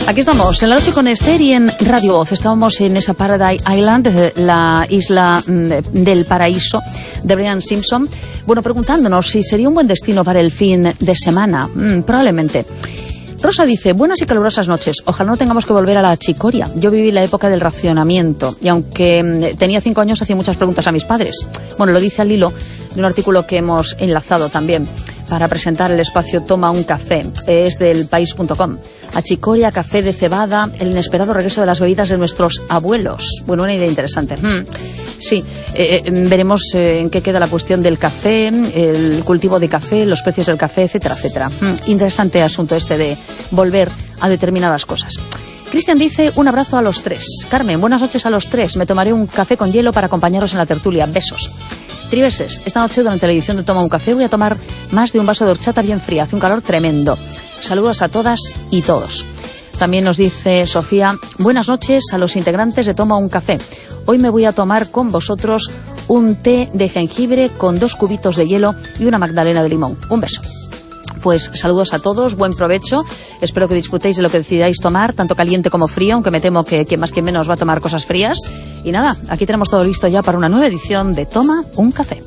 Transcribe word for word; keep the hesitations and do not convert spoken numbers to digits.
Aquí estamos, en la noche con Esther y en Radio Voz. Estábamos en esa Paradise Island, la isla del paraíso de Brian Simpson. Bueno, preguntándonos si sería un buen destino para el fin de semana. Mm, probablemente. Rosa dice, buenas y calurosas noches. Ojalá no tengamos que volver a la chicoria. Yo viví la época del racionamiento y aunque tenía cinco años hacía muchas preguntas a mis padres. Bueno, lo dice al hilo de un artículo que hemos enlazado también para presentar el espacio Toma un café. Es del país punto com. Achicoria, café de cebada, el inesperado regreso de las bebidas de nuestros abuelos. Bueno, una idea interesante. Hmm. Sí, eh, veremos eh, en qué queda la cuestión del café, el cultivo de café, los precios del café, etcétera, etcétera. Hmm. Interesante asunto este de volver a determinadas cosas. Cristian dice, un abrazo a los tres. Carmen, buenas noches a los tres. Me tomaré un café con hielo para acompañaros en la tertulia. Besos. Triveses, esta noche durante la edición de Toma un café voy a tomar más de un vaso de horchata bien fría. Hace un calor tremendo. Saludos a todas y todos. También nos dice Sofía, buenas noches a los integrantes de Toma un café. Hoy me voy a tomar con vosotros un té de jengibre con dos cubitos de hielo y una magdalena de limón. Un beso. Pues saludos a todos, buen provecho. Espero que disfrutéis de lo que decidáis tomar, tanto caliente como frío, aunque me temo que quien más que menos va a tomar cosas frías. Y nada, aquí tenemos todo listo ya para una nueva edición de Toma un café.